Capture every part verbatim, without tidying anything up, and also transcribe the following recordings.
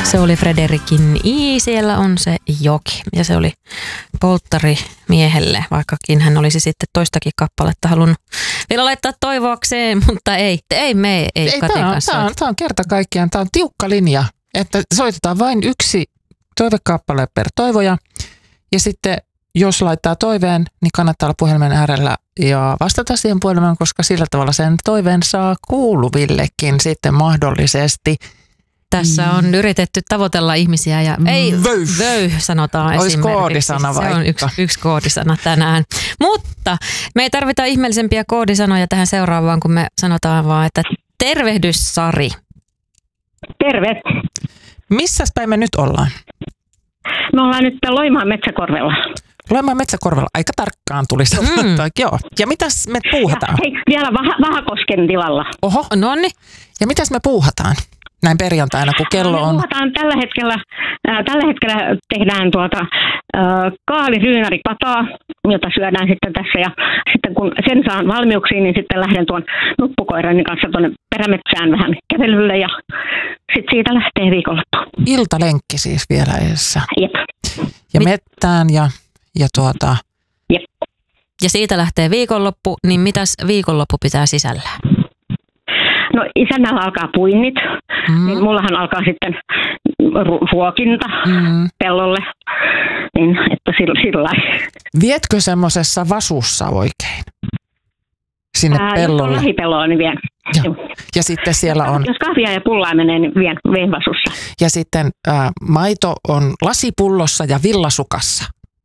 Se oli Frederikin I, siellä on se joki. Ja se oli polttari miehelle, vaikkakin hän olisi sitten toistakin kappaletta halunnut vielä laittaa toivoakseen, mutta ei, ei me, ei, ei Katin kanssa. Tämä on, tämä on kerta kaikkiaan, tämä on tiukka linja, että soitetaan vain yksi toivekappale per toivoja. Ja sitten jos laittaa toiveen, niin kannattaa olla puhelimen äärellä ja vastata siihen puhelimeen, koska sillä tavalla sen toiveen saa kuuluvillekin sitten mahdollisesti. Tässä on yritetty tavoitella ihmisiä ja ei vöy, vöy sanotaan Olisi esimerkiksi. koodisana vaikka. Se on yksi, yksi koodisana tänään. Mutta me ei tarvita ihmeellisempiä koodisanoja tähän seuraavaan, kun me sanotaan vaan, että tervehdys Sari. Terve. Missäs päin me nyt ollaan? Me ollaan nyt Loimaan Metsäkorvella. Loimaan Metsäkorvella. Aika tarkkaan tuli sanoa. Mm. Joo. Ja mitäs me puuhataan? Ja hei, vielä Vah- Vahakosken tilalla. Oho. Nonni. Ja mitäs me puuhataan? Näin perjantaina, kun kello on... Me puhutaan tällä hetkellä, äh, tällä hetkellä tehdään tuota äh, kaaliryynärikataa, jota syödään sitten tässä. Ja sitten kun sen saan valmiuksiin, niin sitten lähden tuon nuppukoirani kanssa tuonne perämetsään vähän kävelylle. Ja sitten siitä lähtee viikonloppu. Iltalenkki siis vielä edessä. Jep. Ja Mit... mettään ja, ja tuota... Jep. Ja siitä lähtee viikonloppu, niin mitäs viikonloppu pitää sisällään? No isännällä alkaa puinnit, mm. niin mullahan alkaa sitten ruokinta mm. pellolle, niin että sillä Vietkö semmoisessa vasussa oikein sinne Ää, pellolle? Jos on lähipelloa, niin vien. Ja, ja sitten siellä on... Jos kahvia ja pullaa menee, niin vien, vien vasussa. Ja sitten ää, maito on lasipullossa ja villasukassa.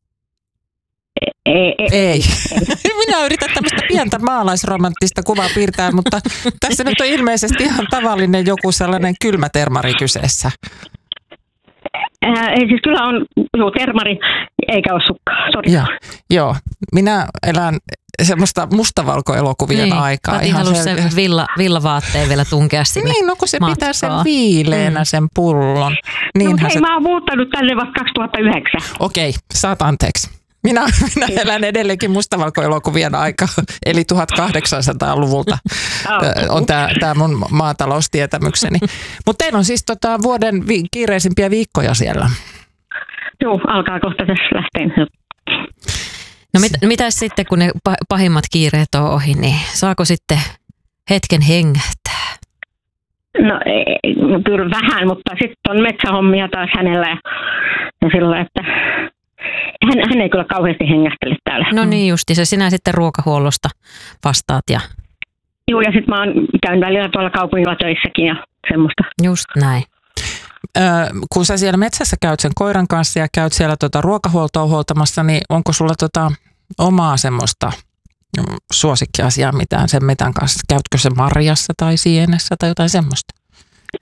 Ei. ei, ei. ei. Minä yritän tämmöistä pientä maalaisromanttista kuvaa piirtää, mutta tässä nyt on ilmeisesti ihan tavallinen joku sellainen kylmä termari kyseessä. Ää, ei siis kyllä on juu, termari, eikä ole sukkaa, sori. Ja, joo, minä elän semmoista mustavalkoelokuvien niin, aikaa. Kati halusi sen villa, villavaatteen vielä tunkea sinne Niin, no kun se matkaa. Pitää sen viileänä mm. sen pullon. No hei, se... mä oon muuttanut tänne vasta kaksituhattayhdeksän. Okei, saat anteeksi. Minä, minä elän edelleenkin mustavalkoelokuvien aikaa, eli tuhatkahdeksansataaluvulta on tämä, tämä mun maataloustietämykseni. Mutta teillä on siis tota vuoden vi- kiireisimpiä viikkoja siellä. Joo, alkaa kohta tässä lähteen. No mit, mitäs sitten, kun ne pahimmat kiireet on ohi, niin saako sitten hetken hengähtää? No ei, kyllä vähän, mutta sitten on metsähommia taas hänellä ja, ja sillä, että... Hän, hän ei kyllä kauheasti hengähtele täällä. No niin justi, se sinä sitten ruokahuollosta vastaat. Ja... Joo, ja sitten mä oon käyn välillä tuolla kaupungilla töissäkin ja semmoista. Just näin. Ö, kun sä siellä metsässä käyt sen koiran kanssa ja käyt siellä tota ruokahuoltoa huoltamassa, niin onko sulla tota omaa semmoista suosikkiasiaa mitään sen metän kanssa? Käytkö se marjassa tai sienessä tai jotain semmoista?